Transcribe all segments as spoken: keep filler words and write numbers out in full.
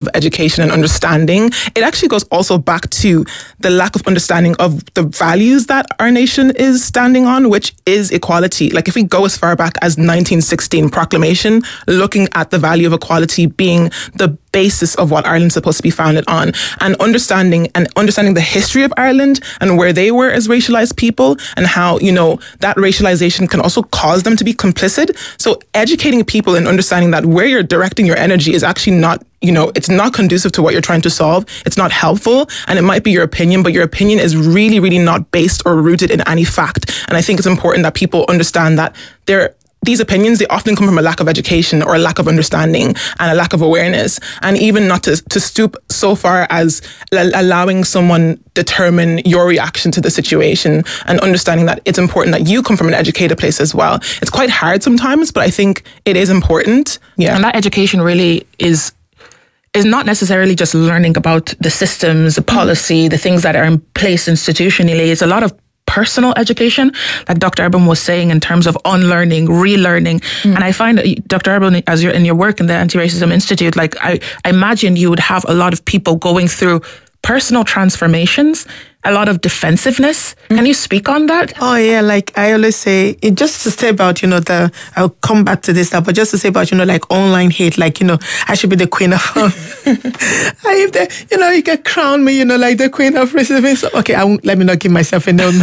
education and understanding, it actually goes also back to the lack of understanding of the values that our nation is standing on, which is equality. Like if we go as far back as nineteen sixteen proclamation, looking at the value of equality being the basis of what Ireland's supposed to be founded on, and understanding and understanding the history of Ireland and where they were as racialized people, and how, you know, that racialization can also cause them to be complicit. So educating people and understanding that where you're directing your energy is actually not, you know, it's not conducive to what you're trying to solve. It's not helpful, and it might be your opinion, but your opinion is really, really not based or rooted in any fact. And I think it's important that people understand that they're these opinions, they often come from a lack of education or a lack of understanding and a lack of awareness. And even not to, to stoop so far as l- allowing someone determine your reaction to the situation, and understanding that it's important that you come from an educated place as well. It's quite hard sometimes, but I think it is important. Yeah. And that education really is is not necessarily just learning about the systems, the policy, the things that are in place institutionally. It's a lot of personal education, like Doctor Urban was saying, in terms of unlearning, relearning. Mm. And I find that Doctor Urban, as you're in your work in the Anti-Racism Institute, like I, I imagine you would have a lot of people going through personal transformations, a lot of defensiveness. Mm. Can you speak on that? Oh yeah, like I always say, it, just to say about, you know, the, I'll come back to this now, but just to say about, you know, like online hate, like, you know, I should be the queen of, I, if they, you know, you can crown me, you know, like the queen of racism. So, okay, I won't, let me not give myself a name.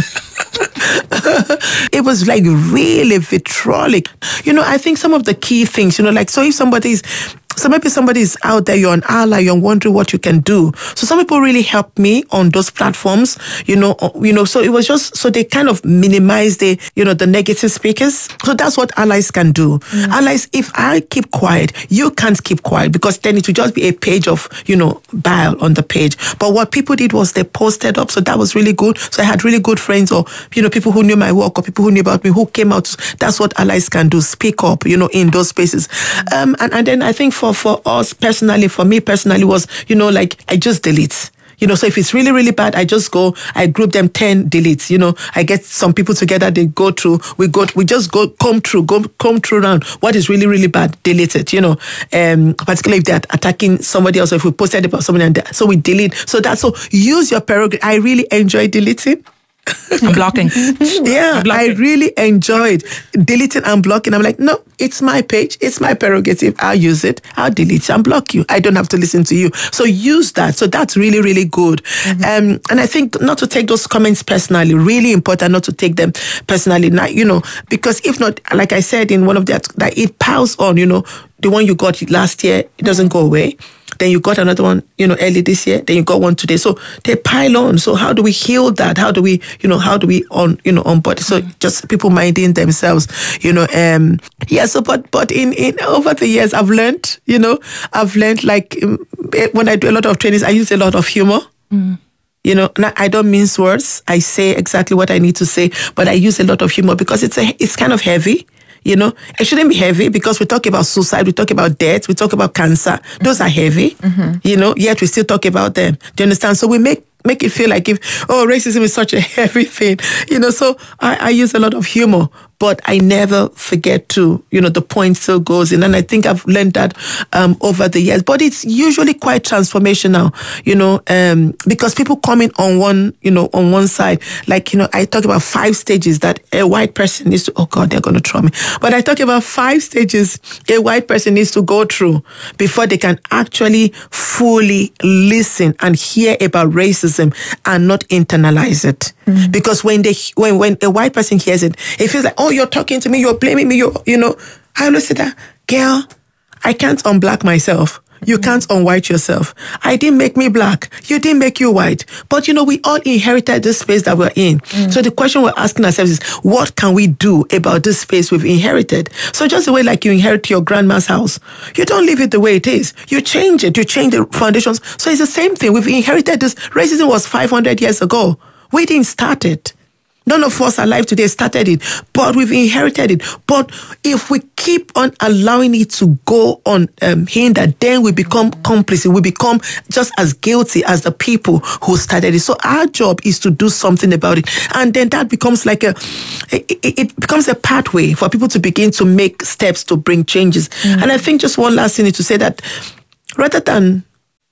It was like really vitriolic. You know, I think some of the key things, you know, like, so if somebody's, so maybe somebody is out there, you're an ally, you're wondering what you can do. So some people really helped me on those platforms, you know, you know, so it was just, so they kind of minimize the, you know, the negative speakers. So that's what allies can do. Mm. Allies, if I keep quiet, you can't keep quiet, because then it would just be a page of, you know, bile on the page. But what people did was they posted up. So that was really good. So I had really good friends, or, you know, people who knew my work, or people who knew about me, who came out. That's what allies can do. Speak up, you know, in those spaces. Um, and, and then I think for For us personally, for me personally, was, you know, like I just delete. You know, so if it's really, really bad, I just go, I group them ten deletes. You know, I get some people together, they go through, we go, we just go, come through, go, come through around what is really, really bad, delete it, you know, um, particularly if they're attacking somebody else, or if we posted about somebody, and so we delete. So that's, so use your prerogative. I really enjoy deleting. I'm blocking. Yeah, I'm blocking. I really enjoyed deleting and blocking. I'm like, no, it's my page. It's my prerogative. I'll use it. I'll delete and block you. I don't have to listen to you. So use that. So that's really, really good. Mm-hmm. Um, and I think not to take those comments personally, really important not to take them personally. Now, you know, because if not, like I said in one of the, that it piles on, you know, the one you got last year, it doesn't go away. Then you got another one, you know, early this year. Then you got one today. So they pile on. So how do we heal that? How do we, you know, how do we on, you know, onboard? So just people minding themselves, you know. Um, yeah. So, but but in in over the years, I've learned, you know, I've learned like um, when I do a lot of trainings, I use a lot of humor. Mm. You know, I don't mince words. I say exactly what I need to say, but I use a lot of humor because it's a it's kind of heavy. You know, it shouldn't be heavy because we talk about suicide, we talk about death, we talk about cancer. Those are heavy, mm-hmm. you know, yet we still talk about them. Do you understand? So we make make it feel like if, oh, racism is such a heavy thing, you know, so I, I use a lot of humor, but I never forget to, you know, the point still goes in. And I think I've learned that um, over the years, but it's usually quite transformational, you know, um, because people come in on one, you know, on one side, like, you know, I talk about five stages that a white person needs to, oh God, they're going to throw me. But I talk about five stages a white person needs to go through before they can actually fully listen and hear about racism and not internalize it. Mm-hmm. Because when they, when, when a white person hears it, it feels like, oh, you're talking to me, you're blaming me, you're, you know, I always say that, girl, I can't unblack myself. You can't unwhite yourself. I didn't make me black. You didn't make you white. But, you know, we all inherited this space that we're in. Mm. So the question we're asking ourselves is, what can we do about this space we've inherited? So just the way like you inherit your grandma's house, you don't leave it the way it is. You change it. You change the foundations. So it's the same thing. We've inherited this. Racism was five hundred years ago. We didn't start it. None of us alive today started it, but we've inherited it. But if we keep on allowing it to go on um, hindered, then we become complicit. We become just as guilty as the people who started it. So our job is to do something about it. And then that becomes like a, it, it becomes a pathway for people to begin to make steps to bring changes. Mm-hmm. And I think just one last thing is to say that rather than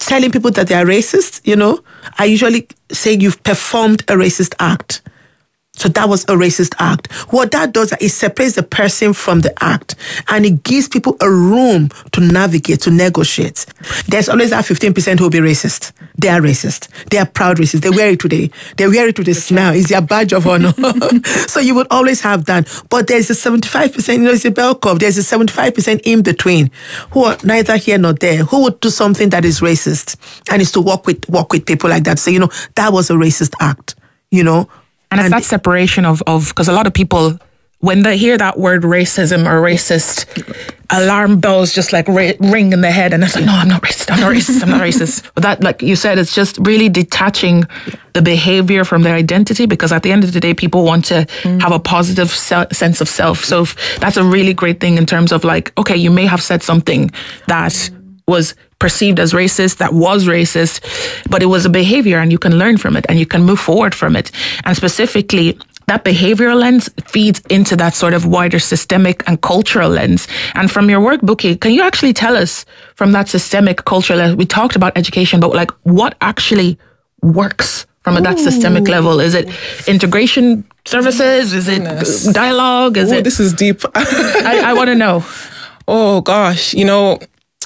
telling people that they are racist, you know, I usually say you've performed a racist act. So that was a racist act. What that does is it separates the person from the act, and it gives people a room to navigate, to negotiate. There's always that fifteen percent who will be racist. They are racist. They are proud racist. They wear it today. They wear it to the smell. It's their badge of honor. So you would always have that. But there's a seventy-five percent, you know, it's a bell curve. There's a seventy-five percent in between who are neither here nor there, who would do something that is racist and is to work with, work with people like that. So, you know, that was a racist act, you know. And, and it's that separation of, of, because a lot of people, when they hear that word racism or racist, alarm bells just like ra- ring in the head, and it's like, no, I'm not racist, I'm not racist, I'm not racist. But that, like you said, it's just really detaching the behavior from their identity, because at the end of the day, people want to mm. have a positive se- sense of self. So if, that's a really great thing in terms of like, okay, you may have said something that was perceived as racist, that was racist, but it was a behavior and you can learn from it and you can move forward from it. And specifically, that behavioral lens feeds into that sort of wider systemic and cultural lens. And from your work, Buki, can you actually tell us from that systemic cultural lens, we talked about education, but like what actually works from a, that systemic level? Is it integration services? Is it Goodness. dialogue? Is Ooh, it? This is deep. I, I want to know. Oh gosh, you know,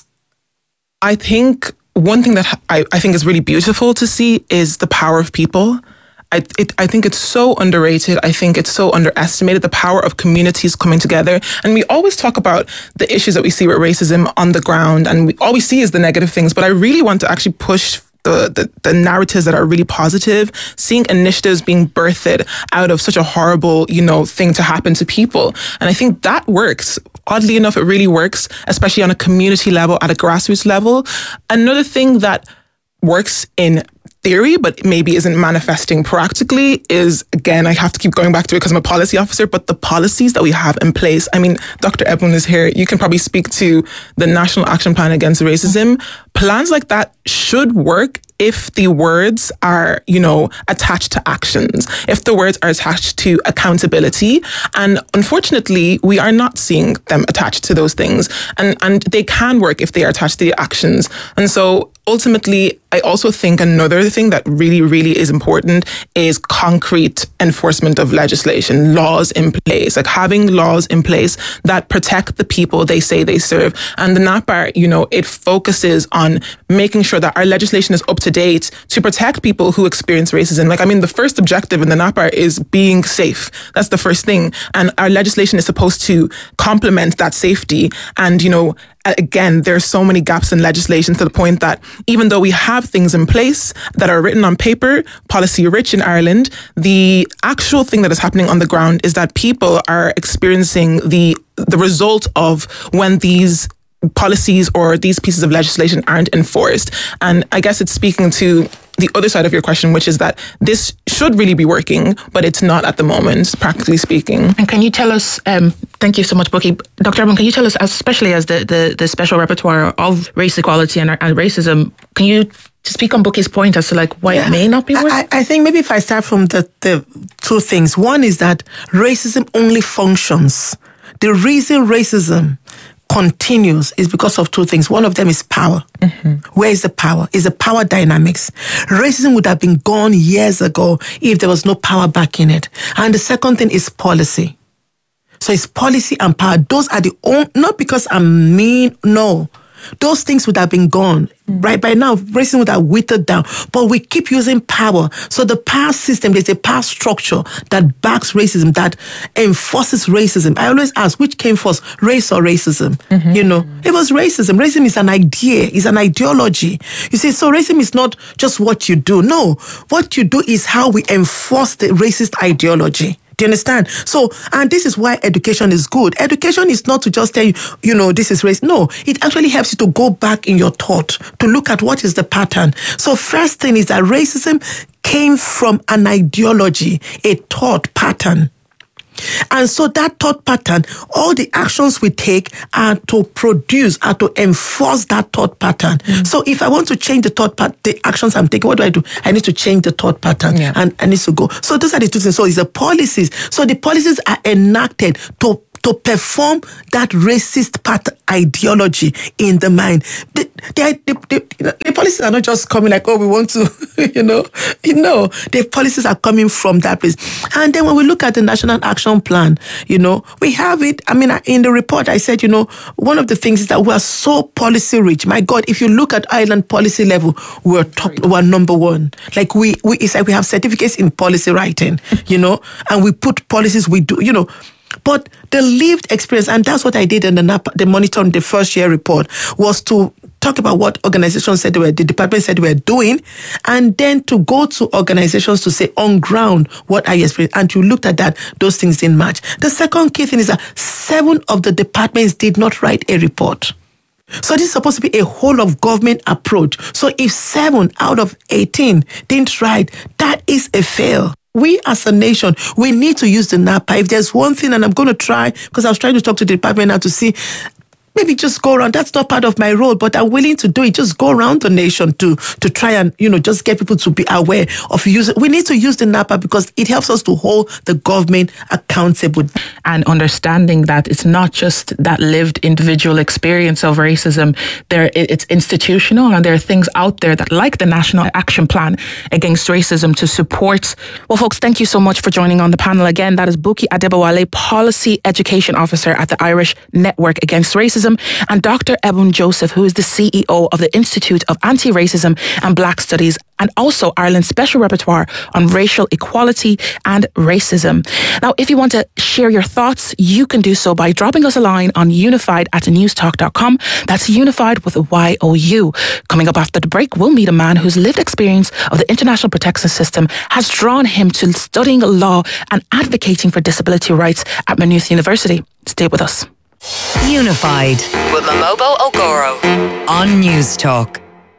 I think one thing that I, I think is really beautiful to see is the power of people. I, it, I think it's so underrated. I think it's so underestimated, the power of communities coming together. And we always talk about the issues that we see with racism on the ground, and we, all we see is the negative things. But I really want to actually push The, the, the narratives that are really positive, seeing initiatives being birthed out of such a horrible, you know, thing to happen to people. And I think that works. Oddly enough, it really works, especially on a community level, at a grassroots level. Another thing that works in theory, but maybe isn't manifesting practically is, again, I have to keep going back to it because I'm a policy officer, but the policies that we have in place. I mean, Doctor Ebun is here. You can probably speak to the National Action Plan Against Racism. Plans like that should work if the words are, you know, attached to actions, if the words are attached to accountability. And unfortunately, we are not seeing them attached to those things. And, and they can work if they are attached to the actions. And so ultimately, I also think another thing that really, really is important is concrete enforcement of legislation, laws in place, like having laws in place that protect the people they say they serve. And the NAPAR, you know, it focuses on making sure that our legislation is up to date to protect people who experience racism. Like, I mean, the first objective in the NAPAR is being safe. That's the first thing. And our legislation is supposed to complement that safety. And, you know, again, there are so many gaps in legislation to the point that even though we have things in place that are written on paper, policy rich in Ireland, the actual thing that is happening on the ground is that people are experiencing the the result of when these policies or these pieces of legislation aren't enforced. And I guess it's speaking to the other side of your question, which is that this should really be working, but it's not at the moment, practically speaking. And can you tell us, um, thank you so much, Buki. Doctor Ebun, can you tell us, especially as the, the, the special rapporteur of race equality and, and racism, can you speak on Buki's point as to like why yeah, it may not be working? I, I think maybe if I start from the, the two things. One is that racism only functions. The reason racism continues is because of two things. One of them is power. Mm-hmm. Where is the power? Is the power dynamics. Racism would have been gone years ago if there was no power backing it. And the second thing is policy. So it's policy and power. Those are the only, not because I'm mean, no. Those things would have been gone. Mm. Right by now, racism would have withered down. But we keep using power. So the power system, there's a power structure that backs racism, that enforces racism. I always ask, which came first, race or racism? Mm-hmm. You know, it was racism. Racism is an idea, is an ideology. You see, so racism is not just what you do. No, what you do is how we enforce the racist ideology. Do you understand? So, and this is why education is good. Education is not to just tell you, you know, this is race. No, it actually helps you to go back in your thought, to look at what is the pattern. So first thing is that racism came from an ideology, a thought pattern. And so that thought pattern, all the actions we take are to produce, are to enforce that thought pattern. Mm. So if I want to change the thought pattern, the actions I'm taking, what do I do? I need to change the thought pattern yeah. and I need to go. So those are the two things. So it's the policies. So the policies are enacted to to perform that racist part ideology in the mind. The, the, the, the, the policies policies are not just coming like, oh, we want to, you know, you know, the policies are coming from that place. And then when we look at the National Action Plan, you know, we have it. I mean, in the report, I said, you know, one of the things is that we are so policy rich. My God, if you look at Ireland policy level, we're top, we're number one. Like we, we, it's like we have certificates in policy writing, you know, and we put policies we do, you know. But the lived experience, and that's what I did in the NAPA, the monitoring, the first year report, was to talk about what organizations said they were, the department said they were doing, and then to go to organizations to say on ground, what are you experiencing? And you looked at that, those things didn't match. The second key thing is that seven of the departments did not write a report. So this is supposed to be a whole of government approach. So if seven out of eighteen didn't write, that is a fail. We as a nation, we need to use the NAPA. If there's one thing, and I'm going to try, because I was trying to talk to the department now to see, maybe just go around. That's not part of my role, but I'm willing to do it. Just go around the nation to to try and, you know, just get people to be aware of using. We need to use the NAPA because it helps us to hold the government accountable. And understanding that it's not just that lived individual experience of racism. There, it's institutional, and there are things out there that, like the National Action Plan Against Racism, to support. Well, folks, thank you so much for joining on the panel again. That is Buki Adebowale, Policy Education Officer at the Irish Network Against Racism, and Doctor Ebun Joseph, who is the C E O of the Institute of Anti-Racism and Black Studies, and also Ireland's Special Repertoire on Racial Equality and Racism. Now, if you want to share your thoughts, you can do so by dropping us a line on unified at newstalk dot com. That's unified with a Y O U. Coming up after the break, we'll meet a man whose lived experience of the international protection system has drawn him to studying law and advocating for disability rights at Maynooth University. Stay with us. Unified with Momobo Ogoro on News Talk.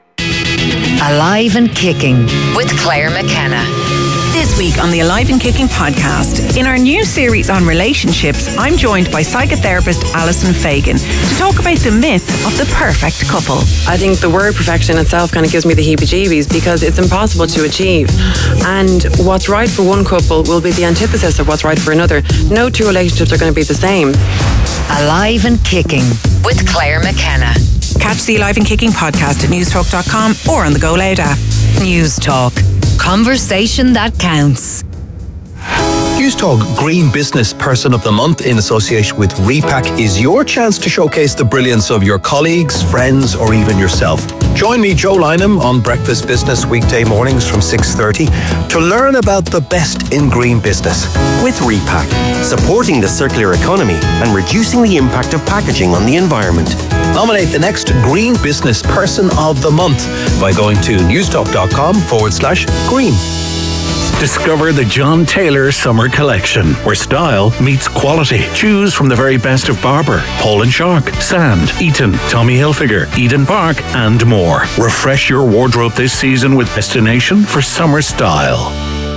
Alive and Kicking with Claire McKenna. This week on the Alive and Kicking podcast, in our new series on relationships, I'm joined by psychotherapist Alison Fagan to talk about the myth of the perfect couple. I think the word perfection itself kind of gives me the heebie-jeebies because it's impossible to achieve. And what's right for one couple will be the antithesis of what's right for another. No two relationships are going to be the same. Alive and Kicking with Claire McKenna. Catch the Alive and Kicking podcast at newstalk dot com or on the Go Loud app. News Talk. Conversation that counts. News Talk Green Business Person of the Month in association with Repack is your chance to showcase the brilliance of your colleagues, friends, or even yourself. Join me, Joe Lynham, on Breakfast Business weekday mornings from six thirty to learn about the best in green business. With Repack, supporting the circular economy and reducing the impact of packaging on the environment. Nominate the next Green Business Person of the Month by going to newstalk dot com forward slash green. Discover the John Taylor Summer Collection, where style meets quality. Choose from the very best of Barber, Paul and Shark, Sand, Eaton, Tommy Hilfiger, Eden Park, and more. Refresh your wardrobe this season with destination for summer style.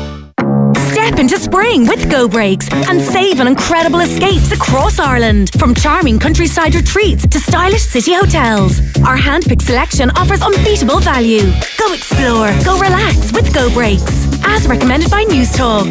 Step into spring with Go Breaks and save on incredible escapes across Ireland. From charming countryside retreats to stylish city hotels, our hand-picked selection offers unbeatable value. Go explore, go relax with Go Breaks. As recommended by News Talk.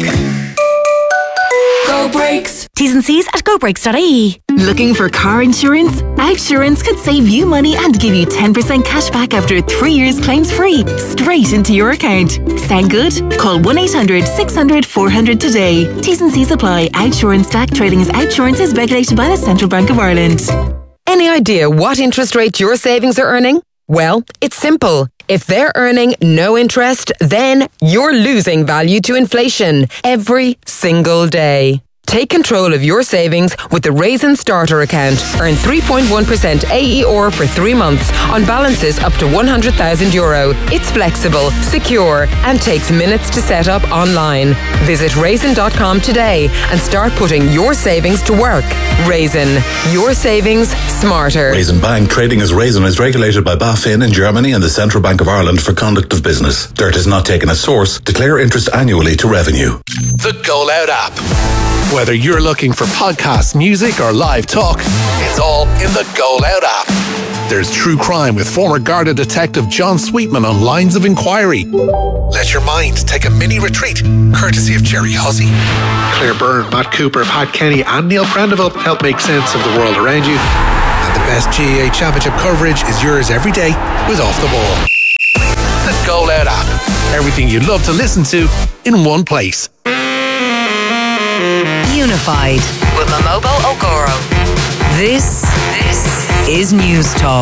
Go Breaks. T's and C's at go breaks dot I E. Looking for car insurance? Outsurance could save you money and give you ten percent cash back after three years claims free, straight into your account. Sound good? Call one eight hundred six hundred four hundred today. T's and C's apply. Outsurance Stack Trading as Outsurance is regulated by the Central Bank of Ireland. Any idea what interest rate your savings are earning? Well, it's simple. If they're earning no interest, then you're losing value to inflation every single day. Take control of your savings with the Raisin Starter account. Earn three point one percent A E R for three months on balances up to one hundred thousand euro. It's flexible, secure, and takes minutes to set up online. Visit raisin dot com today and start putting your savings to work. Raisin, your savings smarter. Raisin Bank, trading as Raisin, is regulated by BaFin in Germany and the Central Bank of Ireland for conduct of business. Dirt is not taken as source. Declare interest annually to revenue. The Go Loud app. Whether you're looking for podcasts, music, or live talk, it's all in the Go Loud app. There's true crime with former Garda detective John Sweetman on Lines of Inquiry. Let your mind take a mini retreat, courtesy of Jerry Hussey. Claire Byrne, Matt Cooper, Pat Kenny, and Neil Prendeville help make sense of the world around you. And the best G A A Championship coverage is yours every day with Off the Ball. Go Loud app. Everything you'd love to listen to in one place. Unified with Momobo Okoro. This, this is News Talk.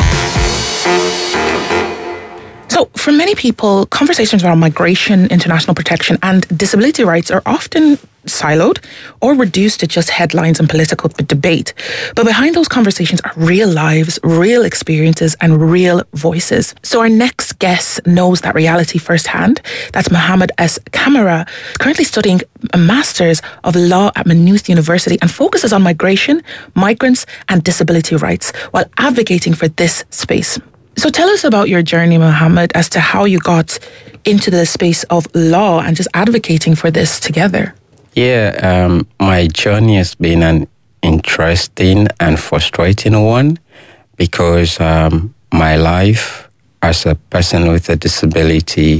So, for many people, conversations around migration, international protection, and disability rights are often siloed or reduced to just headlines and political debate. But behind those conversations are real lives, real experiences, and real voices. So our next guest knows that reality firsthand. That's Mohammed S. Kamara, currently studying a Master's of Law at Maynooth University and focuses on migration, migrants, and disability rights while advocating for this space. So tell us about your journey, Mohammed, as to how you got into the space of law and just advocating for this together. Yeah, um, my journey has been an interesting and frustrating one because um, my life as a person with a disability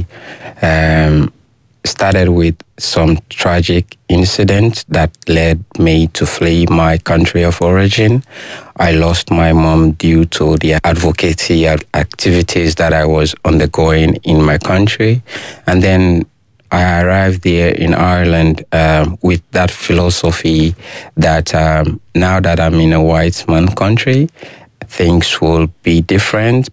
um, started with some tragic incident that led me to flee my country of origin. I lost my mom due to the advocacy activities that I was undergoing in my country. And then I arrived there in Ireland um, with that philosophy that um, now that I'm in a white man country, things will be different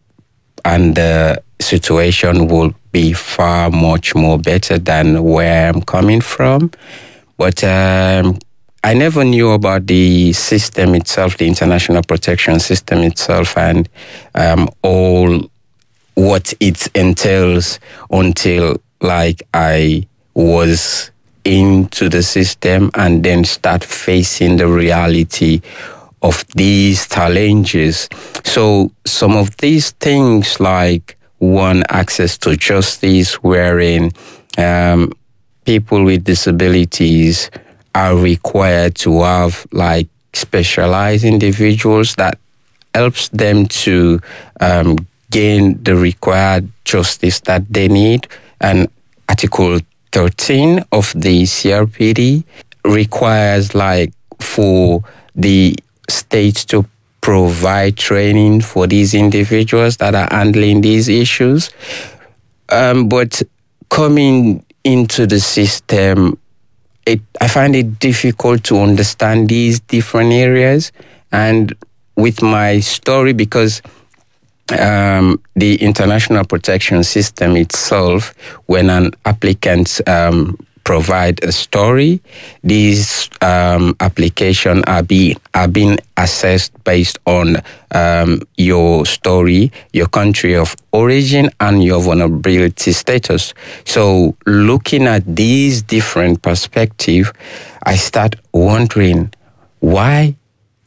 and the situation will be far much more better than where I'm coming from. But um, I never knew about the system itself, the international protection system itself, and um, all what it entails until like I was into the system and then start facing the reality of these challenges. So some of these things like one, access to justice, wherein um, people with disabilities are required to have like specialized individuals that helps them to um, gain the required justice that they need. And Article thirteen of the C R P D requires like for the states to provide training for these individuals that are handling these issues. Um, but coming into the system, it, I find it difficult to understand these different areas. And with my story, because um, the international protection system itself, when an applicant um, provide a story, these um, applications are being are being assessed based on um, your story, your country of origin, and your vulnerability status. So, looking at these different perspectives, I start wondering why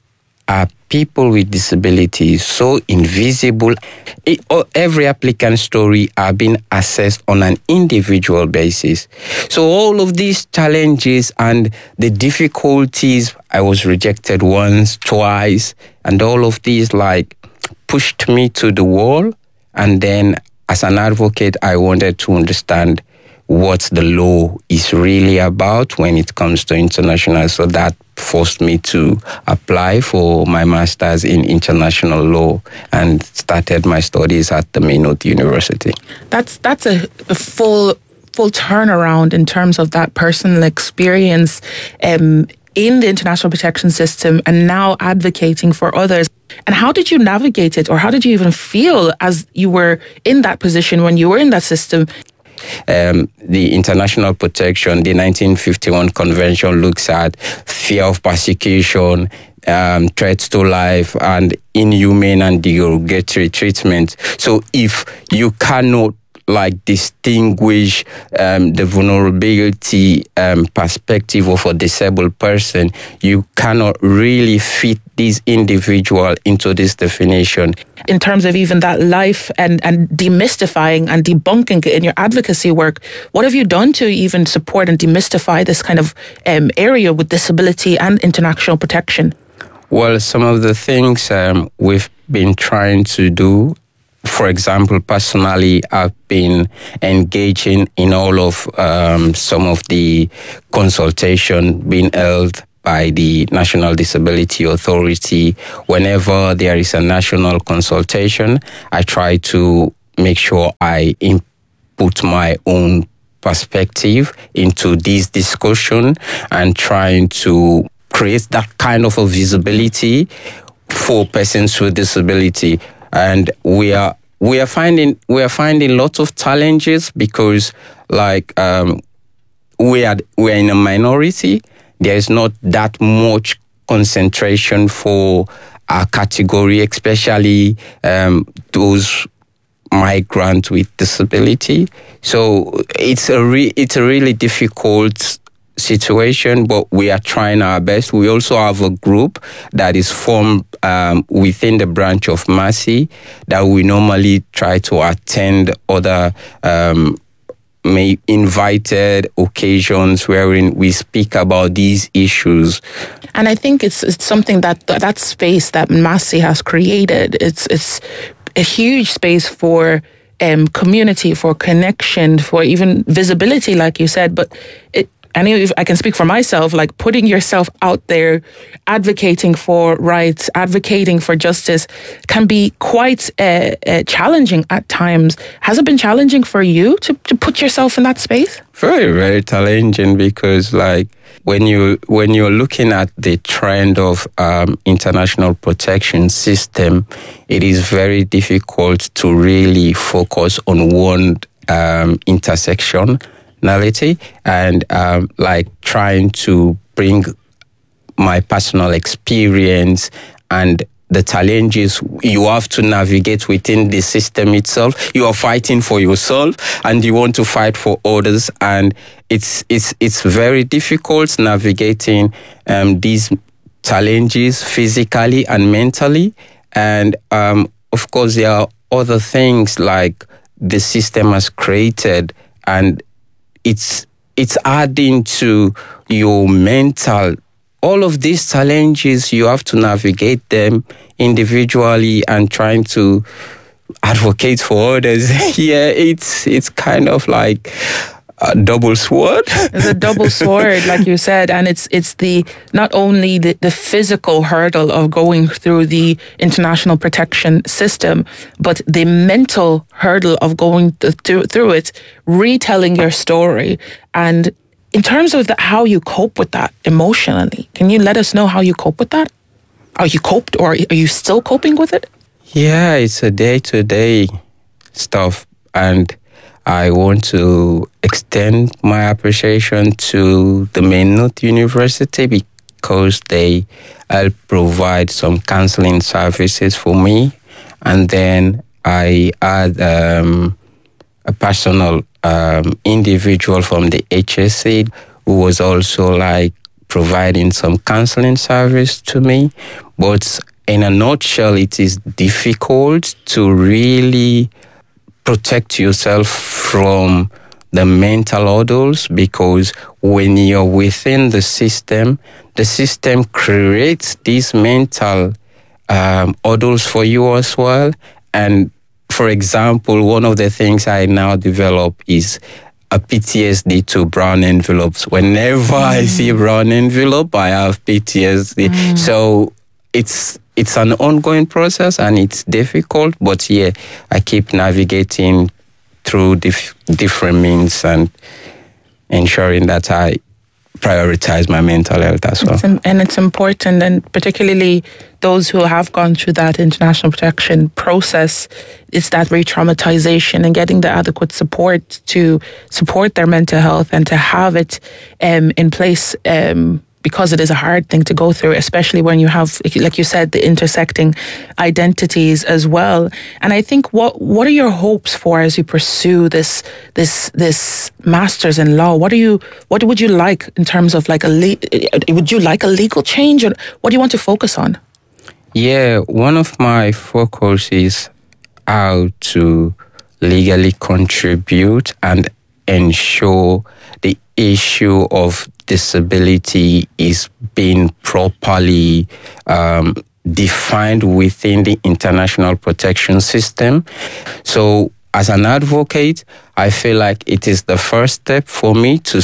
are people with disabilities so invisible? It, every applicant story are being assessed on an individual basis. So all of these challenges and the difficulties, I was rejected once, twice, and all of these like pushed me to the wall. And then as an advocate, I wanted to understand what the law is really about when it comes to international. So that forced me to apply for my master's in international law and started my studies at the Maynooth University. That's that's a, a full full turnaround in terms of that personal experience um, in the international protection system and now advocating for others. And how did you navigate it, or how did you even feel as you were in that position when you were in that system? Um, the international protection, the nineteen fifty-one convention looks at fear of persecution, um, threats to life, and inhumane and derogatory treatment. So if you cannot like distinguish um, the vulnerability um, perspective of a disabled person, you cannot really fit this individual into this definition. In terms of even that life and, and demystifying and debunking it in your advocacy work, what have you done to even support and demystify this kind of um, area with disability and international protection? Well, some of the things um, we've been trying to do, for example, personally, I've been engaging in all of um, some of the consultation being held by the National Disability Authority. Whenever there is a national consultation, I try to make sure I put my own perspective into this discussion and trying to create that kind of a visibility for persons with disability. And we are we are finding we are finding lots of challenges because, like, um, we are we are in a minority. There is not that much concentration for our category, especially um, those migrants with disability. So it's a re- it's a really difficult situation, but we are trying our best. We also have a group that is formed um, within the branch of Mercy that we normally try to attend other um, may invited occasions wherein we speak about these issues. And I think it's, it's something that that space that Mercy has created. It's it's a huge space for um, community, for connection, for even visibility, like you said. But it, I know if I can speak for myself, like putting yourself out there, advocating for rights, advocating for justice can be quite uh, uh, challenging at times. Has it been challenging for you to, to put yourself in that space? Very, very challenging because, like, when you when you're looking at the trend of um, international protection system, it is very difficult to really focus on one um, intersection. And um, like trying to bring my personal experience and the challenges you have to navigate within the system itself. You are fighting for yourself and you want to fight for others, and it's it's it's very difficult navigating um, these challenges physically and mentally. And um, of course, there are other things like the system has created, and It's it's adding to your mental. All of these challenges, you have to navigate them individually and trying to advocate for others. Yeah, it's it's kind of like a double sword. It's a double sword, like you said, and it's it's the not only the, the physical hurdle of going through the international protection system, but the mental hurdle of going th- through it, retelling your story. And in terms of the, how you cope with that emotionally, can you let us know how you cope with that? Are you coped, or are you still coping with it? Yeah, it's a day-to-day stuff, and I want to extend my appreciation to the Maynooth University because they help provide some counseling services for me. And then I had um, a personal um, individual from the H S C who was also like providing some counseling service to me. But in a nutshell, it is difficult to really protect yourself from the mental hurdles, because when you're within the system, the system creates these mental um, hurdles for you as well. And for example, one of the things I now develop is a P T S D to brown envelopes. Whenever mm. I see a brown envelope, I have P T S D. Mm. So it's It's an ongoing process and it's difficult, but yeah, I keep navigating through dif- different means and ensuring that I prioritize my mental health as well. It's, and it's important, and particularly those who have gone through that international protection process, it's that re-traumatization and getting the adequate support to support their mental health and to have it um, in place um, because it is a hard thing to go through, especially when you have, like you said, the intersecting identities as well. And I think, what what are your hopes for as you pursue this this this master's in law? What are you what would you like in terms of like a le- would you like a legal change, or what do you want to focus on? Yeah, one of my focus is how to legally contribute and ensure the issue of disability is being properly um, defined within the international protection system. So as an advocate, I feel like it is the first step for me to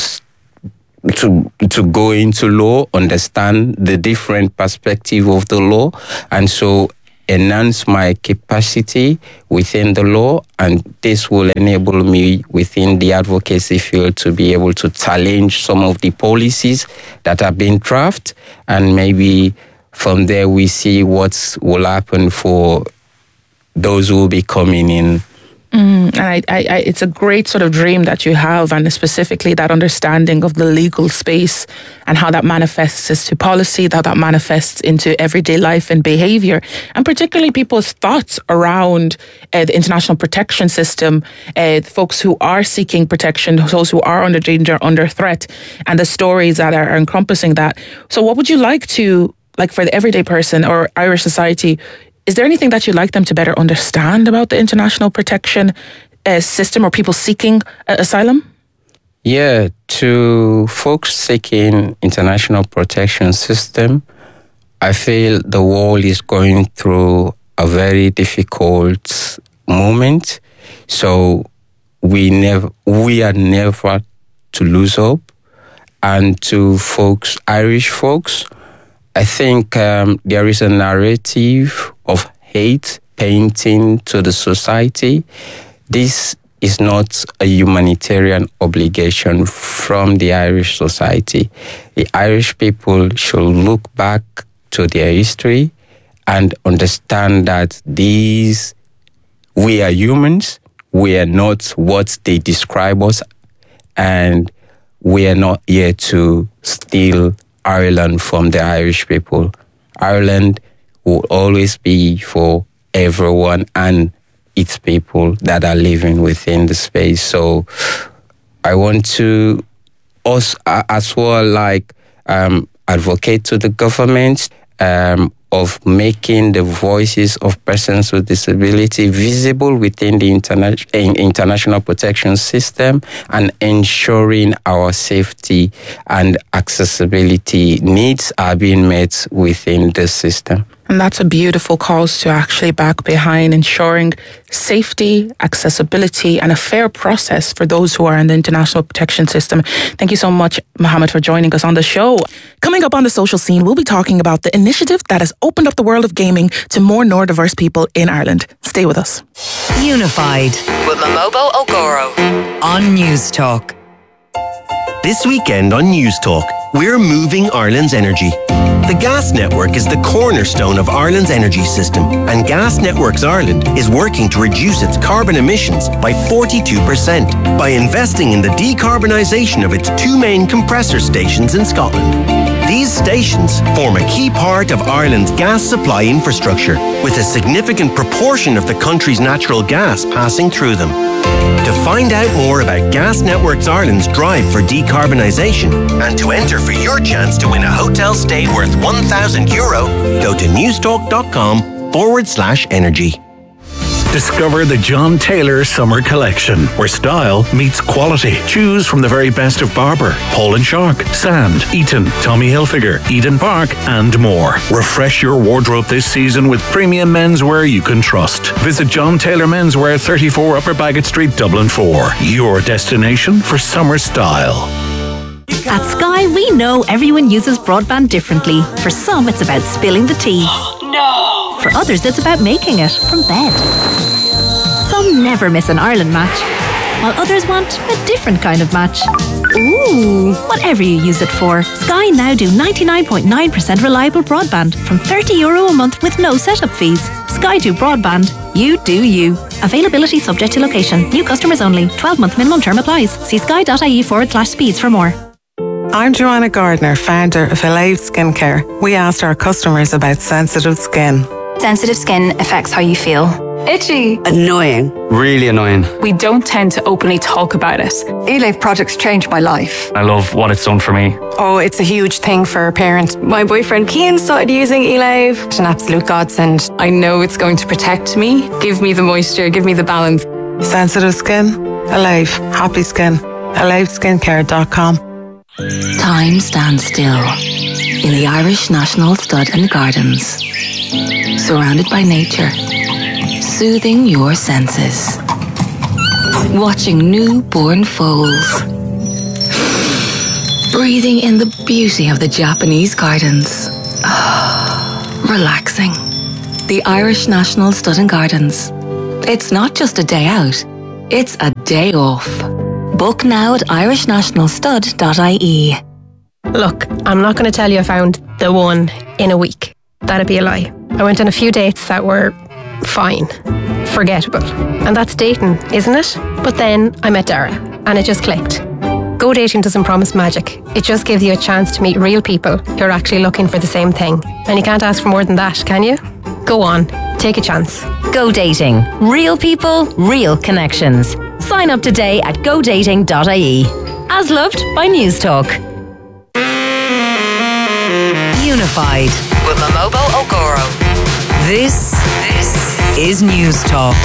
to to go into law, understand the different perspective of the law. And so enhance my capacity within the law, and this will enable me within the advocacy field to be able to challenge some of the policies that are being drafted, and maybe from there we see what will happen for those who will be coming in. Mm, and I, I, I, it's a great sort of dream that you have, and specifically that understanding of the legal space and how that manifests into policy, how that manifests into everyday life and behaviour, and particularly people's thoughts around uh, the international protection system, uh, folks who are seeking protection, those who are under danger, under threat, and the stories that are encompassing that. So what would you like to, like for the everyday person or Irish society, is there anything that you'd like them to better understand about the international protection uh, system or people seeking uh, asylum? Yeah, to folks seeking international protection system, I feel the world is going through a very difficult moment. So we never, we are never to lose hope. And to folks, Irish folks, I think um, there is a narrative of hate painting to the society. This is not a humanitarian obligation from the Irish society. The Irish people should look back to their history and understand that these, we are humans, we are not what they describe us, and we are not here to steal Ireland from the Irish people. Ireland will always be for everyone and its people that are living within the space. So I want to us uh, as well, like um, advocate to the government um, of making the voices of persons with disability visible within the interna- in international protection system, and ensuring our safety and accessibility needs are being met within the system. And that's a beautiful cause to actually back behind ensuring safety, accessibility, and a fair process for those who are in the international protection system. Thank you so much, Mohammed, for joining us on the show. Coming up on the social scene, we'll be talking about the initiative that has opened up the world of gaming to more neurodiverse people in Ireland. Stay with us. Unified with Momobo Ogoro on News Talk. This weekend on News Talk, we're moving Ireland's energy. The gas network is the cornerstone of Ireland's energy system, and Gas Networks Ireland is working to reduce its carbon emissions by forty-two percent by investing in the decarbonisation of its two main compressor stations in Scotland. These stations form a key part of Ireland's gas supply infrastructure, with a significant proportion of the country's natural gas passing through them. To find out more about Gas Networks Ireland's drive for decarbonisation and to enter for your chance to win a hotel stay worth one thousand euro, go to newstalk.com forward slash energy. Discover the John Taylor Summer Collection, where style meets quality. Choose from the very best of Barber, Paul and Shark, Sand, Eton, Tommy Hilfiger, Eden Park, and more. Refresh your wardrobe this season with premium menswear you can trust. Visit John Taylor Menswear, thirty-four Upper Bagot Street, Dublin four. Your destination for summer style. At Sky, we know everyone uses broadband differently. For some, it's about spilling the tea. No! For others, it's about making it from bed. Some never miss an Ireland match, while others want a different kind of match. Ooh! Whatever you use it for, Sky now do ninety-nine point nine percent reliable broadband from thirty euro a month with no setup fees. Sky do broadband. You do you. Availability subject to location. New customers only. twelve-month minimum term applies. See sky.ie forward slash speeds for more. I'm Joanna Gardner, founder of Elave Skincare. We asked our customers about sensitive skin. Sensitive skin affects how you feel. Itchy. Annoying. Really annoying. We don't tend to openly talk about it. Elave products changed my life. I love what it's done for me. Oh, it's a huge thing for a parent. My boyfriend Cian started using Elave. It's an absolute godsend. I know it's going to protect me, give me the moisture, give me the balance. Sensitive skin? Elave. Happy skin. elave skincare dot com. Time stands still in the Irish National Stud and Gardens, surrounded by nature, soothing your senses, watching newborn foals, breathing in the beauty of the Japanese gardens, relaxing, The Irish National Stud and Gardens. It's not just a day out, it's a day off. Book now at irish national stud dot I E. Look, I'm not going to tell you I found the one in a week. That'd be a lie. I went on a few dates that were fine, forgettable. And that's dating, isn't it? But then I met Dara and it just clicked. Go dating doesn't promise magic. It just gives you a chance to meet real people who are actually looking for the same thing. And you can't ask for more than that, can you? Go on, take a chance. Go dating. Real people, real connections. Sign up today at go dating dot I E. As loved by News Talk. Unified with Momobo Okoro. This, this is News Talk.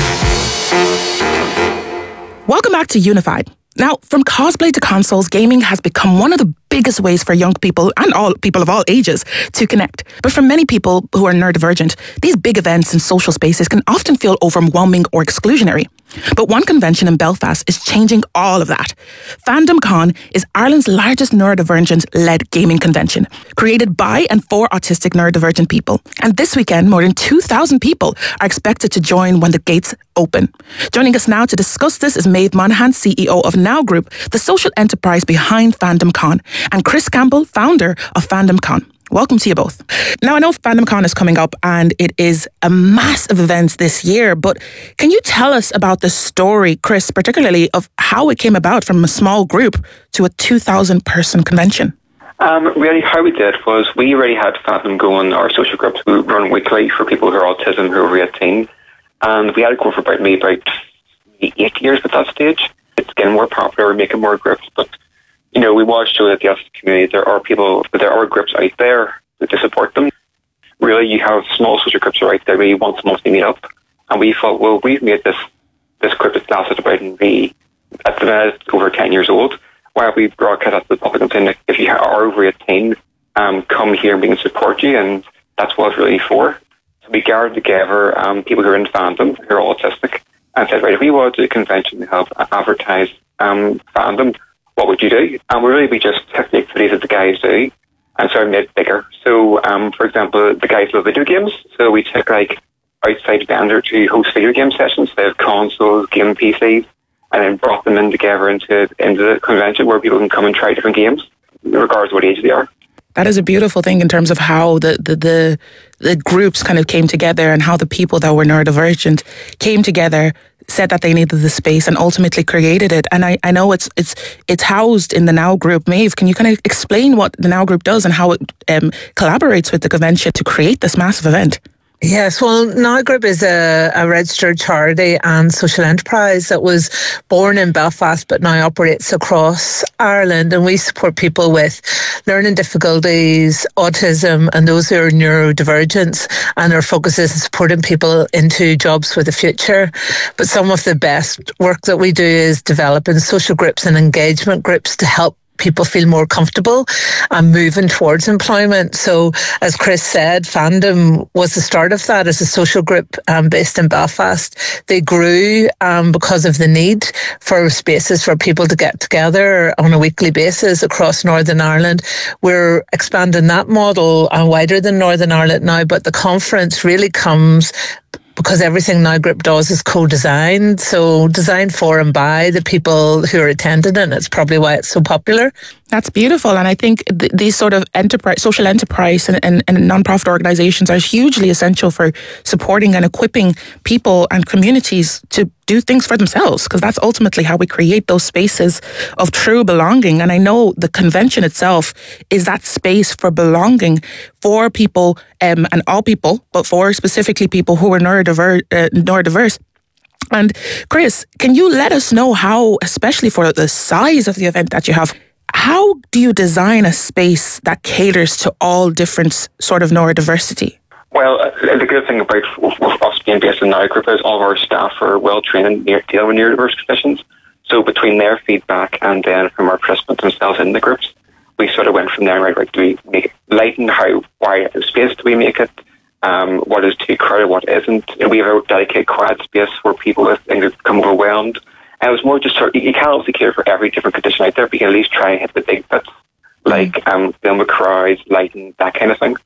Welcome back to Unified. Now, from cosplay to consoles, gaming has become one of the biggest ways for young people and all people of all ages to connect. But for many people who are neurodivergent, these big events and social spaces can often feel overwhelming or exclusionary. But one convention in Belfast is changing all of that. FandomCon is Ireland's largest neurodivergent-led gaming convention, created by and for autistic neurodivergent people. And this weekend, more than two thousand people are expected to join when the gates open. Joining us now to discuss this is Maeve Monaghan, C E O of Now Group, the social enterprise behind FandomCon, and Chris Campbell, founder of FandomCon. Welcome to you both. Now, I know FandomCon is coming up and it is a massive event this year, but can you tell us about the story, Chris, particularly of how it came about from a small group to a two thousand person convention? Um, really, how we did was we already had Fandom going, our social groups we run weekly for people who are autism, who are over eighteen. And we had it going for about maybe about eight years at that stage. It's getting more popular, we're making more groups, but you know, we want to show that the autistic community, there are people, there are groups out there to support them. Really, you have small social groups right there, maybe once a month they meet up. And we thought, well, we've made this this group that's lasted about maybe, at the minute, over ten years old. Why have we broadcast that to the public and saying, like, if you are over eighteen, um, come here and we can support you, and that's what it's really for. So we gathered together um, people who are in fandom, who are autistic, and said, right, if we want to do a convention to help advertise um, fandom, what would you do? And we really we just took the activities that the guys do and sort of made it bigger. So, um, for example, the guys love video games. So we took like outside vendor to host video game sessions. They have consoles, game P Cs, and then brought them in together into into the convention where people can come and try different games, regardless of what age they are. That is a beautiful thing in terms of how the, the, the, the groups kind of came together and how the people that were neurodivergent came together, said that they needed the space and ultimately created it. And I, I know it's it's it's housed in the Now Group. Maeve, can you kind of explain what the Now Group does and how it um, collaborates with the convention to create this massive event? Yes, well, Now Group is a, a registered charity and social enterprise that was born in Belfast but now operates across Ireland, and we support people with learning difficulties, autism, and those who are neurodivergent, and our focus is supporting people into jobs for the future. But some of the best work that we do is developing social groups and engagement groups to help people feel more comfortable and moving towards employment. So, as Chris said, Fandom was the start of that as a social group um, based in Belfast. They grew um, because of the need for spaces for people to get together on a weekly basis across Northern Ireland. We're expanding that model uh, wider than Northern Ireland now, but the conference really comes because everything Now Group does is co-designed, so designed for and by the people who are attending it, and it's probably why it's so popular. That's beautiful, and I think th- these sort of enterprise, social enterprise and, and, and non-profit organisations are hugely essential for supporting and equipping people and communities to do things for themselves, because that's ultimately how we create those spaces of true belonging. And I know the convention itself is that space for belonging for people um, and all people, but for specifically people who are neurodiver- uh, neurodiverse. And Chris, can you let us know how, especially for the size of the event that you have, how do you design a space that caters to all different sort of neurodiversity? Well, uh, the good thing about us being based in Now Group is all of our staff are well trained in dealing with neurodiverse conditions. So between their feedback and then from our participants themselves in the groups, we sort of went from there, right, right, do we make it lighten, how wide a space do we make it, um, what is too crowded, what isn't. And we have a dedicated quiet space where people with things become overwhelmed. And it was more just sort of, you can't obviously care for every different condition out there, but you can at least try and hit the big bits, like um, dealing with crowds, lighting, that kind of thing.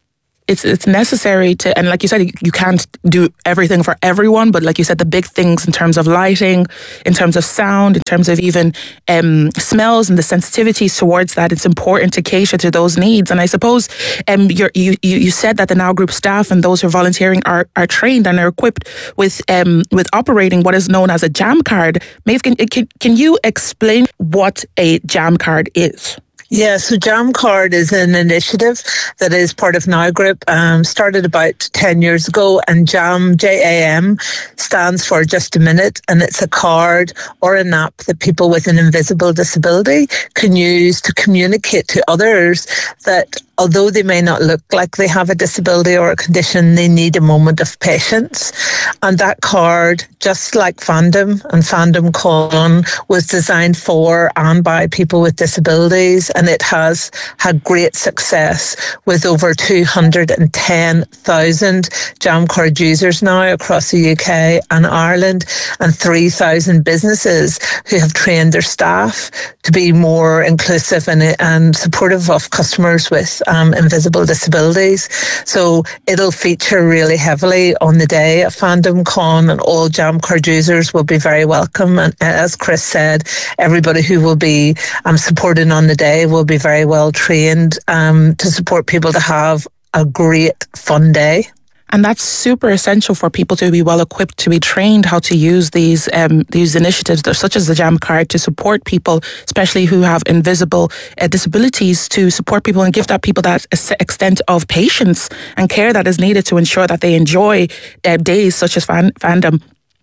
it's it's necessary to, and like you said, you can't do everything for everyone, but like you said, the big things in terms of lighting, in terms of sound, in terms of even um, smells and the sensitivities towards that, it's important to cater to those needs. And I suppose um, you're, you you you said that the Now Group staff and those who are volunteering are are trained and are equipped with um with operating what is known as a jam card. Maeve, can can, can you explain what a jam card is? Yeah, so Jam Card is an initiative that is part of Now Group, um, started about ten years ago, and Jam, J A M, stands for Just a Minute, and it's a card or an app that people with an invisible disability can use to communicate to others that although they may not look like they have a disability or a condition, they need a moment of patience. And that card, just like Fandom and Fandom Con, was designed for and by people with disabilities, and it has had great success with over two hundred ten thousand Jam Card users now across the U K and Ireland, and three thousand businesses who have trained their staff to be more inclusive and, and supportive of customers with um, invisible disabilities. So it'll feature really heavily on the day of Fandom Con, and all Jam Card users will be very welcome. And as Chris said, everybody who will be um, supporting on the day will be very well trained um, to support people to have a great fun day. And that's super essential for people to be well equipped, to be trained how to use these um, these initiatives, such as the Jam Card, to support people, especially who have invisible uh, disabilities, to support people and give that people that extent of patience and care that is needed to ensure that they enjoy uh, days such as fan- Fandom.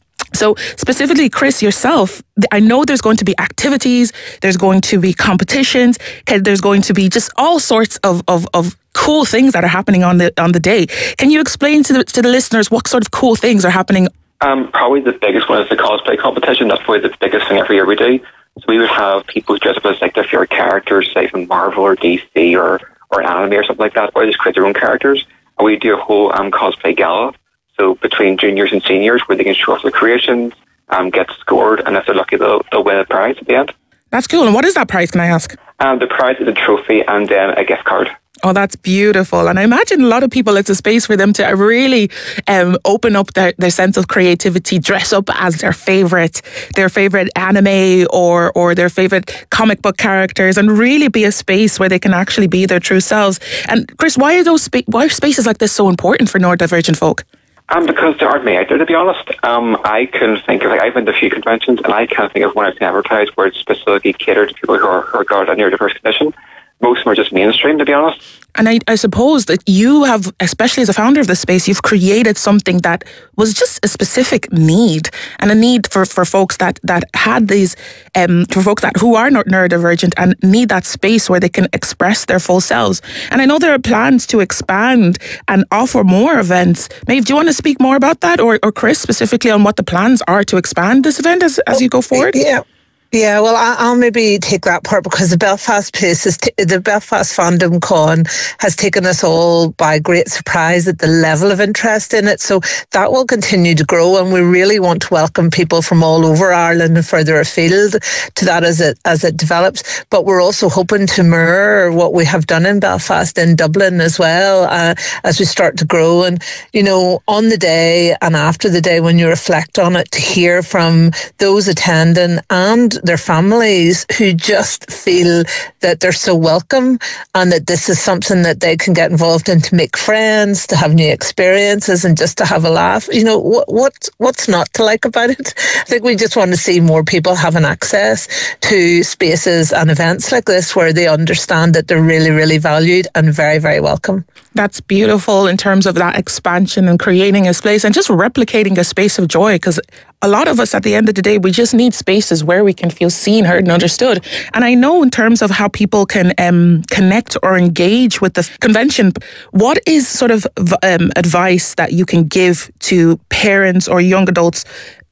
So specifically, Chris, yourself, I know there's going to be activities, there's going to be competitions, there's going to be just all sorts of, of, of cool things that are happening on the on the day. Can you explain to the, to the listeners what sort of cool things are happening? Um, probably the biggest one is the cosplay competition. That's probably the biggest thing every year we do. So we would have people dress up as like their favorite characters, say from Marvel or D C or, or an anime or something like that, or just create their own characters. And we do a whole um, cosplay gala. So between juniors and seniors, where they can show off their creations, um, get scored, and if they're lucky, they'll, they'll win a prize at the end. That's cool. And what is that prize, can I ask? Um, the prize is a trophy and then a gift card. Oh, that's beautiful. And I imagine a lot of people, it's a space for them to really um, open up their, their sense of creativity, dress up as their favorite, their favorite anime or or their favorite comic book characters, and really be a space where they can actually be their true selves. And Chris, why are those spa- why are spaces like this so important for neurodivergent folk? Um, because there aren't many out there, to be honest. Um, I can think of, like, I've been to a few conventions, and I can't think of one I've seen advertised where it's specifically catered to people who are, who are got a neurodiverse condition. Most of them are just mainstream, to be honest. And I, I suppose that you have, especially as a founder of this space, you've created something that was just a specific need, and a need for, for folks that, that had these, um, for folks that who are neurodivergent and need that space where they can express their full selves. And I know there are plans to expand and offer more events. Maeve, do you want to speak more about that, or, or Chris, specifically on what the plans are to expand this event as, as you go forward? Yeah. Yeah, well, I'll maybe take that part, because the Belfast place, is t- the Belfast Fandom Con has taken us all by great surprise at the level of interest in it. So that will continue to grow, and we really want to welcome people from all over Ireland and further afield to that as it as it develops. But we're also hoping to mirror what we have done in Belfast in Dublin as well, uh, as we start to grow. And, you know, on the day and after the day, when you reflect on it, to hear from those attending and their families who just feel that they're so welcome, and that this is something that they can get involved in to make friends, to have new experiences, and just to have a laugh. You know, what, what what's not to like about it? I think we just want to see more people having access to spaces and events like this where they understand that they're really, really valued and very, very welcome. That's beautiful in terms of that expansion and creating a space and just replicating a space of joy, because a lot of us at the end of the day, we just need spaces where we can feel seen, heard and understood. And I know in terms of how people can um, connect or engage with the convention, what is sort of um, advice that you can give to parents or young adults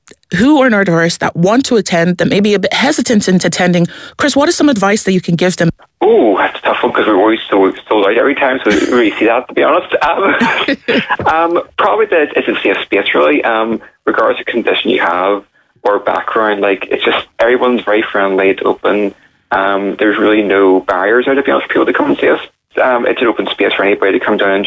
who are neurodiverse that want to attend, that may be a bit hesitant into attending? Chris, what is some advice that you can give them? Oh, that's a tough one, because we're always so sold out every time, so we really see that, to be honest. Um, um, probably that it's a safe space, really, um, regardless of condition you have or background. Like, it's just, everyone's very friendly, it's open. Um, there's really no barriers there, to be honest, for people to come and see us. Um, it's an open space for anybody to come down and enjoy.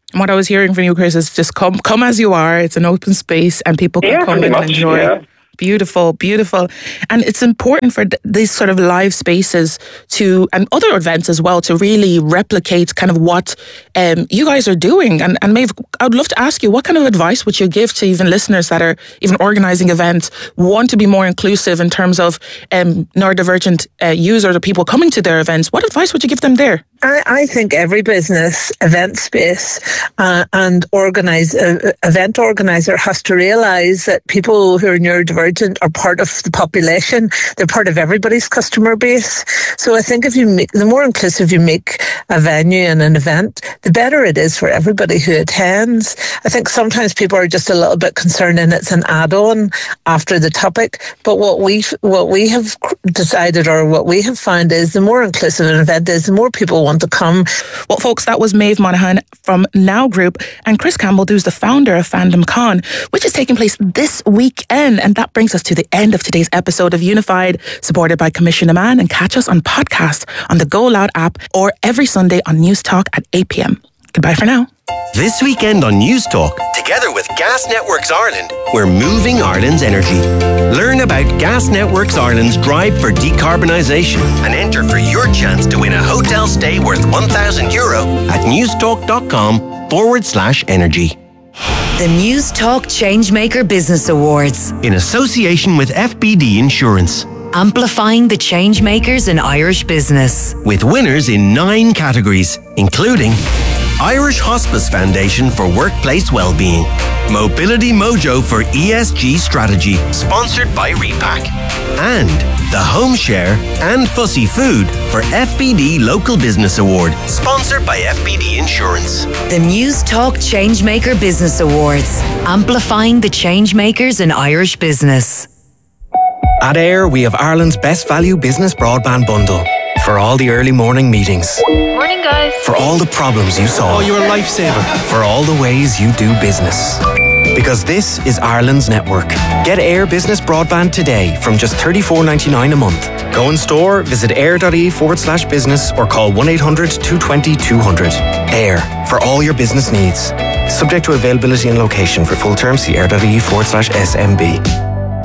And what I was hearing from you, Chris, is just come come as you are. It's an open space and people can Yeah, come pretty in and much, enjoy. yeah. Beautiful, beautiful. And it's important for th- these sort of live spaces to, and other events as well, to really replicate kind of what um, you guys are doing. And, and Maeve, I would love to ask you, what kind of advice would you give to even listeners that are even organising events, want to be more inclusive in terms of um, neurodivergent uh, users or people coming to their events? What advice would you give them there? I, I think every business, event space, uh, and organize uh, event organizer has to realise that people who are neurodivergent are part of the population. They're part of everybody's customer base. So I think if you make, the more inclusive you make a venue and an event, the better it is for everybody who attends. I think sometimes people are just a little bit concerned and it's an add-on after the topic. But what we what we have decided, or what we have found, is the more inclusive an event is, the more people want to come. Well, folks, that was Maeve Monaghan from Now Group and Chris Campbell, who's the founder of Fandom Con, which is taking place this weekend. And that brings us to the end of today's episode of Unified, supported by Commission a Man. And catch us on podcast on the Go Loud app or every Sunday on News Talk at eight p.m. Goodbye for now. This weekend on News Talk, together with Gas Networks Ireland, we're moving Ireland's energy. Learn about Gas Networks Ireland's drive for decarbonisation and enter for your chance to win a hotel stay worth one thousand euro at newstalk.com forward slash energy. The News Talk Changemaker Business Awards, In association with F B D Insurance. amplifying the changemakers in Irish business. With winners in nine categories, including Irish Hospice Foundation for Workplace Wellbeing, Mobility Mojo for E S G Strategy, sponsored by Repack, and the Home Share and Fussy Food for F B D Local Business Award, sponsored by F B D Insurance. The News Talk Changemaker Business Awards, amplifying the changemakers in Irish business. At Air, we have Ireland's best value business broadband bundle. For all the early morning meetings. Morning, guys. For all the problems you solve. Oh, you're a lifesaver. For all the ways you do business. Because this is Ireland's network. Get Air Business Broadband today from just thirty-four ninety-nine a month. Go in store, visit air.ie forward slash business or call one eight hundred two two zero two hundred. Air, for all your business needs. Subject to availability and location. For full terms, see air.ie forward slash SMB.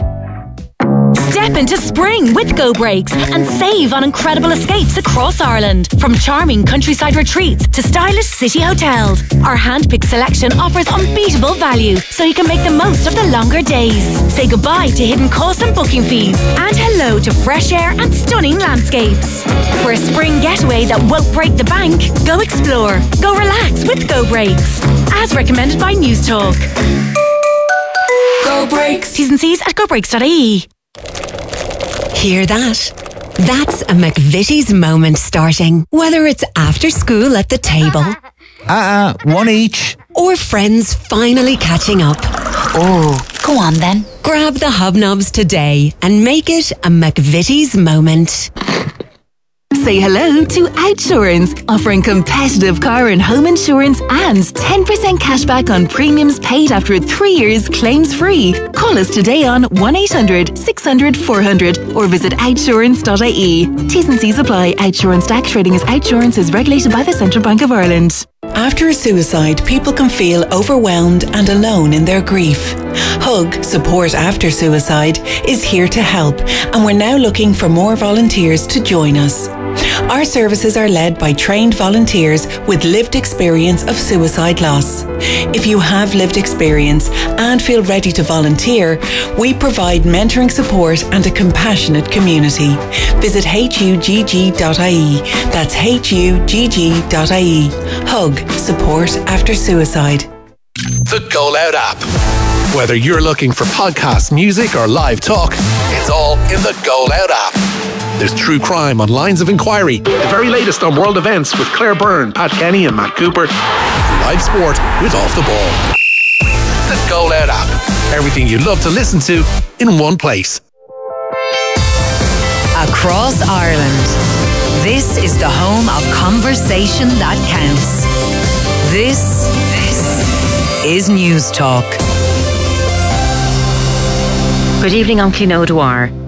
Step into spring with Go Brakes and save on incredible escapes across Ireland. From charming countryside retreats to stylish city hotels, our hand-picked selection offers unbeatable value so you can make the most of the longer days. Say goodbye to hidden costs and booking fees and hello to fresh air and stunning landscapes. For a spring getaway that won't break the bank, go explore, go relax with Go Brakes. As recommended by News Talk. Go Brakes. T's and C's at go brakes dot I E. Hear that? That's a McVitie's moment starting. Whether it's after school at the table. Uh-uh, one each. Or friends finally catching up. Oh, go on then. Grab the hobnobs today and make it a McVitie's moment. Say hello to Outsurance, offering competitive car and home insurance and ten percent cashback on premiums paid after three years claims free. Call us today on one eight hundred six hundred four hundred or visit outsurance dot I E. T's and C's apply. Outsurance D A C trading as Outsurance is regulated by the Central Bank of Ireland. After a suicide, people can feel overwhelmed and alone in their grief. Hug, Support After Suicide, is here to help, and we're now looking for more volunteers to join us. Our services are led by trained volunteers with lived experience of suicide loss. If you have lived experience and feel ready to volunteer, we provide mentoring support and a compassionate community. Visit H U G G dot I E. That's H U G G dot I E. Hug, Support After Suicide. The Go Loud app. Whether you're looking for podcast, music, or live talk, it's all in the Go Loud app. There's true crime on Lines of Inquiry, the very latest on world events with Claire Byrne, Pat Kenny, and Matt Cooper, and live sport with Off the Ball. The Go Loud app. Everything you love to listen to in one place. Across Ireland, this is the home of conversation that counts. This, this is News Talk. Good evening, I'm Clín O'Dwyer.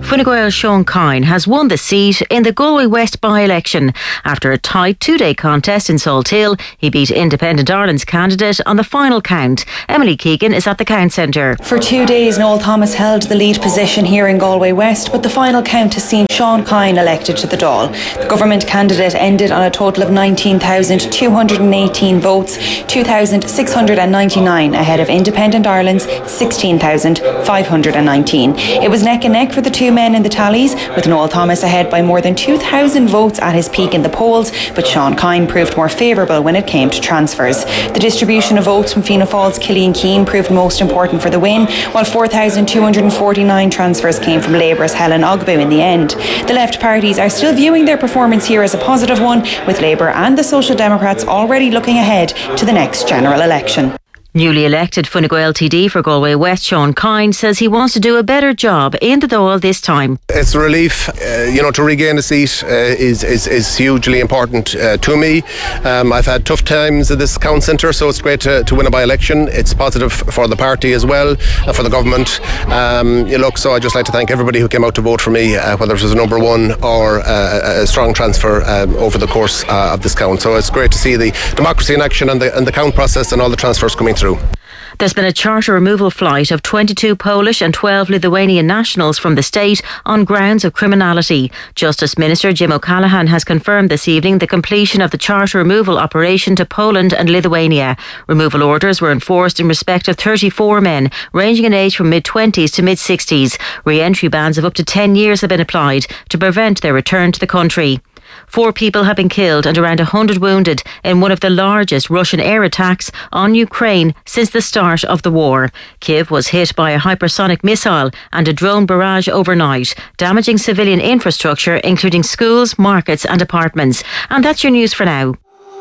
Fine Gael's Sean Kine has won the seat in the Galway West by-election. After a tight two-day contest in Salthill, he beat Independent Ireland's candidate on the final count. Emily Keegan is at the count centre. For two days, Noel Thomas held the lead position here in Galway West, but the final count has seen Sean Kine elected to the Dáil. The government candidate ended on a total of nineteen thousand two hundred eighteen votes, two thousand six hundred ninety-nine ahead of Independent Ireland's sixteen thousand five hundred nineteen. It was neck and neck for the two men in the tallies, with Noel Thomas ahead by more than two thousand votes at his peak in the polls, but Sean Kine proved more favourable when it came to transfers. The distribution of votes from Fianna Fáil's Killian Keane proved most important for the win, while four thousand two hundred forty-nine transfers came from Labour's Helen Ogbu in the end. The left parties are still viewing their performance here as a positive one, with Labour and the Social Democrats already looking ahead to the next general election. Newly elected Fine Gael T D for Galway West, Sean Kine, says he wants to do a better job in the Dáil this time. It's a relief, uh, you know, to regain a seat uh, is, is is hugely important uh, to me. Um, I've had tough times at this count centre, so it's great to, to win a by-election. It's positive for the party as well, uh, for the government. Um, you look, so I'd just like to thank everybody who came out to vote for me, uh, whether it was a number one or uh, a strong transfer um, over the course uh, of this count. So it's great to see the democracy in action and the, and the count process and all the transfers coming through. There's been a charter removal flight of twenty-two Polish and twelve Lithuanian nationals from the state on grounds of criminality. Justice Minister Jim O'Callaghan has confirmed this evening the completion of the charter removal operation to Poland and Lithuania. Removal orders were enforced in respect of thirty-four men, ranging in age from mid-twenties to mid-sixties. Re-entry bans of up to ten years have been applied to prevent their return to the country. Four people have been killed and around one hundred wounded in one of the largest Russian air attacks on Ukraine since the start of the war. Kyiv was hit by a hypersonic missile and a drone barrage overnight, damaging civilian infrastructure including schools, markets and apartments. And that's your news for now.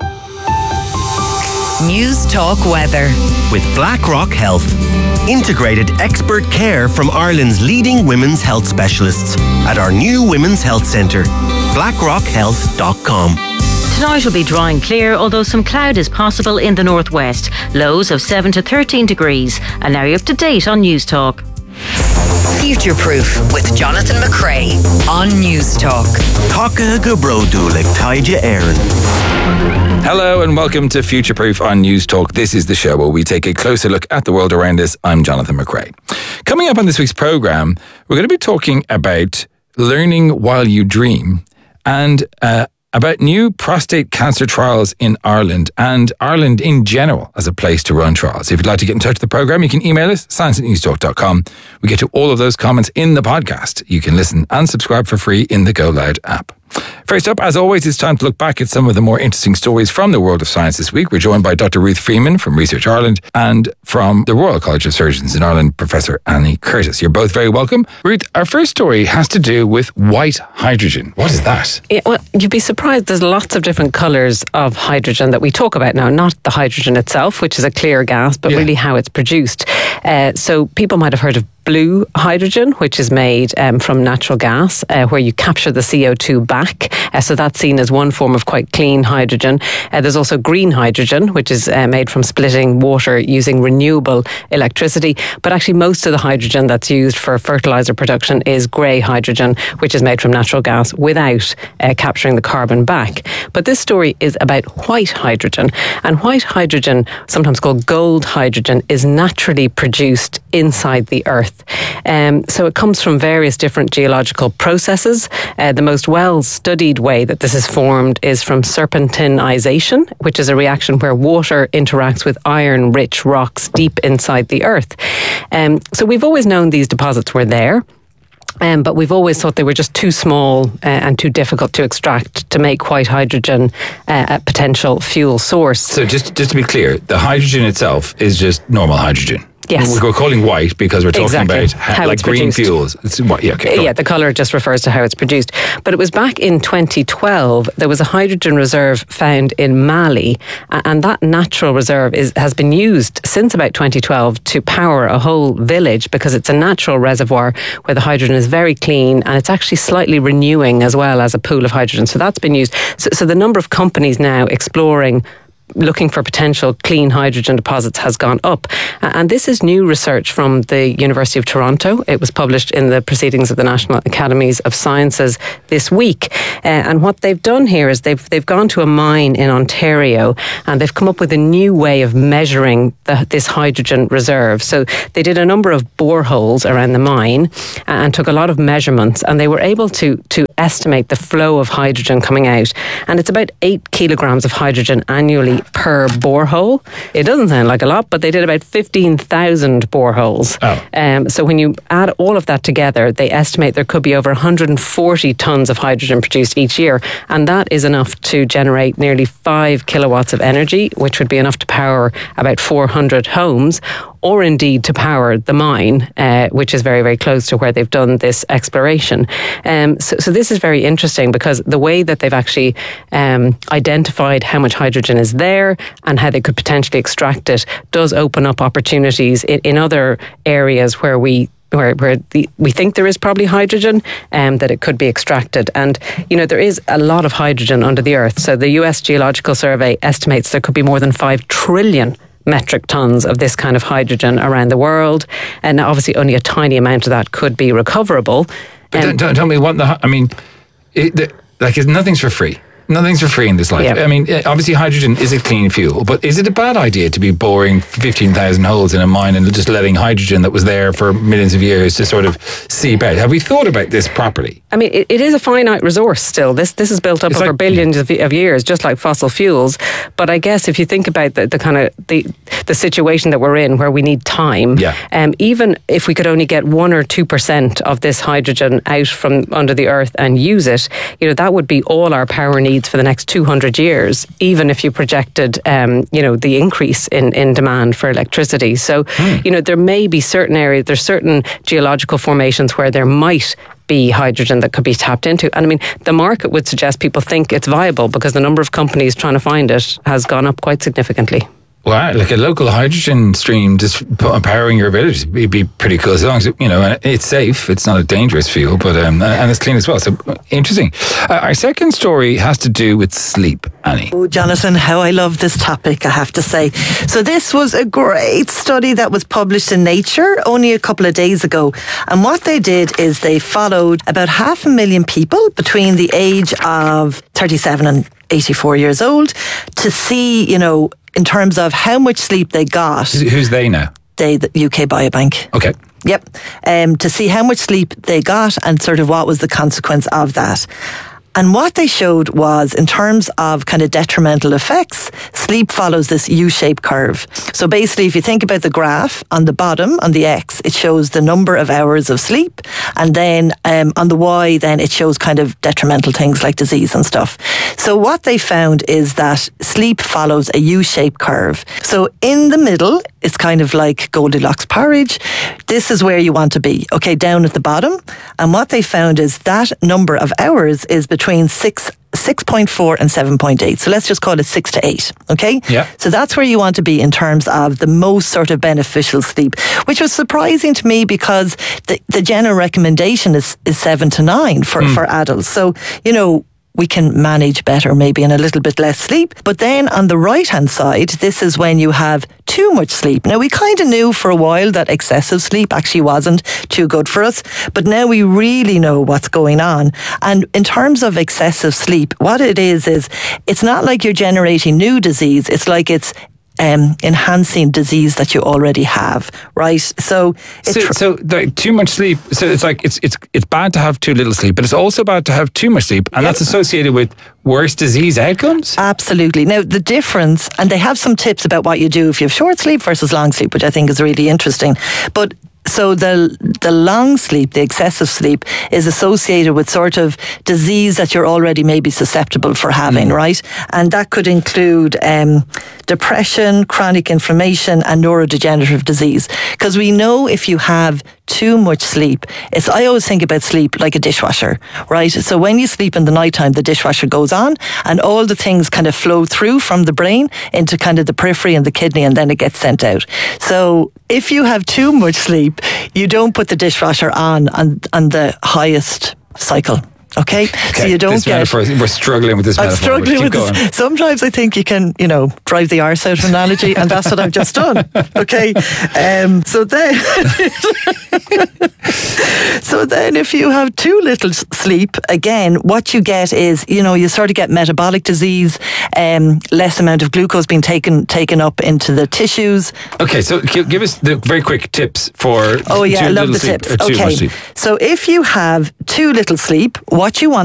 News Talk Weather with BlackRock Health. Integrated expert care from Ireland's leading women's health specialists at our new Women's Health Centre, blackrock health dot com. Tonight will be dry and clear, although some cloud is possible in the northwest. Lows of seven to thirteen degrees. And now you're up to date on News Talk. Future Proof with Jonathan McCrea on News Talk. Taka Gabrodulik Taija Aaron. Hello and welcome to Future Proof on News Talk. This is the show where we take a closer look at the world around us. I'm Jonathan McCrea. Coming up on this week's programme, we're going to be talking about learning while you dream and uh, about new prostate cancer trials in Ireland and Ireland in general as a place to run trials. If you'd like to get in touch with the programme, you can email us, science at newstalk dot com. We get to all of those comments in the podcast. You can listen and subscribe for free in the Go Loud app. First up, as always, it's time to look back at some of the more interesting stories from the world of science this week. We're joined by Doctor Ruth Freeman from Research Ireland and from the Royal College of Surgeons in Ireland, Professor Annie Curtis. You're both very welcome. Ruth, our first story has to do with white hydrogen. What is that? Yeah, well, you'd be surprised. There's lots of different colours of hydrogen that we talk about now, not the hydrogen itself, which is a clear gas, but yeah. really how it's produced. Uh, so people might have heard of blue hydrogen, which is made um, from natural gas, uh, where you capture the C O two back. Uh, so that's seen as one form of quite clean hydrogen. Uh, there's also green hydrogen, which is uh, made from splitting water using renewable electricity. But actually most of the hydrogen that's used for fertilizer production is grey hydrogen, which is made from natural gas without uh, capturing the carbon back. But this story is about white hydrogen. And white hydrogen, sometimes called gold hydrogen, is naturally produced inside the earth. Um, so it comes from various different geological processes. Uh, the most well-studied way that this is formed is from serpentinization, which is a reaction where water interacts with iron-rich rocks deep inside the earth. Um, so we've always known these deposits were there. Um, but we've always thought they were just too small uh, and too difficult to extract to make white hydrogen uh, a potential fuel source. So just, just to be clear, the hydrogen itself is just normal hydrogen? Yes. We're calling white because we're talking exactly. about how, how like it's green produced. fuels. It's what, yeah, okay, yeah, the colour just refers to how it's produced. But it was back in twenty twelve, there was a hydrogen reserve found in Mali, and that natural reserve is, has been used since about twenty twelve to power a whole village because it's a natural reservoir where the hydrogen is very clean and it's actually slightly renewing as well as a pool of hydrogen. So that's been used. So, so the number of companies now exploring looking for potential clean hydrogen deposits has gone up. And this is new research from the University of Toronto. It was published in the Proceedings of the National Academies of Sciences this week. Uh, and what they've done here is they've they've gone to a mine in Ontario and they've come up with a new way of measuring the, this hydrogen reserve. So they did a number of boreholes around the mine and took a lot of measurements, and they were able to to estimate the flow of hydrogen coming out. And it's about eight kilograms of hydrogen annually per borehole. It doesn't sound like a lot, but they did about fifteen thousand boreholes. Oh. Um, so when you add all of that together, they estimate there could be over one hundred forty tonnes of hydrogen produced each year. And that is enough to generate nearly five kilowatts of energy, which would be enough to power about four hundred homes, or indeed to power the mine, uh, which is very, very close to where they've done this exploration. Um, so, so this is very interesting because the way that they've actually um, identified how much hydrogen is there and how they could potentially extract it does open up opportunities in, in other areas where we where, where the, we think there is probably hydrogen, um, that it could be extracted. And, you know, there is a lot of hydrogen under the earth. So the U S Geological Survey estimates there could be more than five trillion metric tons of this kind of hydrogen around the world. And obviously only a tiny amount of that could be recoverable. But um, don't, tell me what the, I mean, it, the, like nothing's for free. Nothing's for free in this life. Yeah. I mean, obviously hydrogen is a clean fuel, but is it a bad idea to be boring fifteen thousand holes in a mine and just letting hydrogen that was there for millions of years to sort of seep out? Have we thought about this properly? I mean, it, it is a finite resource still. This this is built up it's over like, billions of, of years, just like fossil fuels. But I guess if you think about the, the kind of the the situation that we're in, where we need time, yeah. um, even if we could only get one or two percent of this hydrogen out from under the earth and use it, you know, that would be all our power needs for the next two hundred years, even if you projected, um, you know, the increase in, in demand for electricity. So, mm. you know, there may be certain areas, there's certain geological formations where there might be hydrogen that could be tapped into. And I mean, the market would suggest people think it's viable because the number of companies trying to find it has gone up quite significantly. Wow, like a local hydrogen stream just powering your village would be pretty cool, as long as, you know, it's safe, it's not a dangerous fuel, but um, and it's clean as well. So interesting. Uh, our second story has to do with sleep, Annie. Oh, Jonathan, how I love this topic, I have to say. So this was a great study that was published in Nature only a couple of days ago. And what they did is they followed about half a million people between the age of thirty-seven and eighty-four years old to see, you know, in terms of how much sleep they got. Who's they now? They, the U K Biobank. Okay. Yep. Um, to see how much sleep they got and sort of what was the consequence of that. And what they showed was, in terms of kind of detrimental effects, sleep follows this U-shaped curve. So basically, if you think about the graph, on the bottom, on the X, it shows the number of hours of sleep. And then um, on the Y, then it shows kind of detrimental things like disease and stuff. So what they found is that sleep follows a U-shaped curve. So in the middle, it's kind of like Goldilocks porridge. This is where you want to be, okay, down at the bottom. And what they found is that number of hours is between between six, six point four and seven point eight. So let's just call it six to eight. Okay? Yeah. So that's where you want to be in terms of the most sort of beneficial sleep, which was surprising to me because the, the general recommendation is, is seven to nine for, mm. for adults. So, you know, we can manage better maybe in a little bit less sleep. But then on the right hand side, this is when you have too much sleep. Now we kind of knew for a while that excessive sleep actually wasn't too good for us, but now we really know what's going on. And in terms of excessive sleep, what it is, is it's not like you're generating new disease. It's like it's Um, enhancing disease that you already have, right? So, so, tr- so the, too much sleep. So it's like it's it's it's bad to have too little sleep, but it's also bad to have too much sleep, and yep. that's associated with worse disease outcomes. Absolutely. Now the difference, and they have some tips about what you do if you have short sleep versus long sleep, which I think is really interesting. But so the the long sleep, the excessive sleep, is associated with sort of disease that you're already maybe susceptible for having, mm. right? And that could include um, depression, chronic inflammation, and neurodegenerative disease. Because we know if you have too much sleep, it's I always think about sleep like a dishwasher, right? So when you sleep in the nighttime, the dishwasher goes on, and all the things kind of flow through from the brain into kind of the periphery and the kidney, and then it gets sent out. So if you have too much sleep, you don't put the dishwasher on on, on the highest cycle. Okay? Okay, So you don't this get... metaphor, we're struggling with this I'm metaphor. struggling Keep with going. this. Sometimes I think you can, you know, drive the arse out of an analogy, and that's what I've just done. Okay? Um, so then... so then if you have too little s- sleep, again, what you get is, you know, you sort of get metabolic disease, um, less amount of glucose being taken taken up into the tissues. Okay, so gi- give us the very quick tips for Oh yeah, too I love little the sleep tips. or too Okay, much sleep. so if you have too little sleep, what you want